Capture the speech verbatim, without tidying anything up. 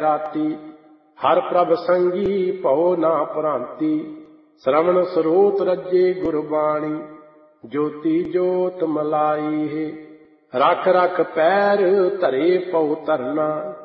ਰਾਤੀ। ਹਰ ਪ੍ਰਭ ਸੰਗੀ ਭਉ ਨਾ ਭ੍ਰਾਂਤੀ। ਸ਼ਰਵਣ ਸਰੋਤ ਰੱਜੇ ਗੁਰਬਾਣੀ। ਜੋਤੀ ਜੋਤ ਮਲਾਈ ਹੈ। ਰਖ ਰਖ ਪੈਰ ਧਰੇ ਪਉ ਧਰਨਾ।